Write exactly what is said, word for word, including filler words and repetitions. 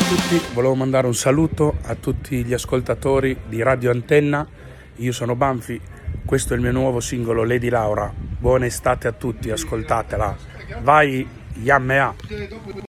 tutti, volevo mandare un saluto a tutti gli ascoltatori di Radio Antenna. Io sono Banfi, questo è il mio nuovo singolo Lady Laura. Buona estate a tutti, ascoltatela. Vai, Yammea!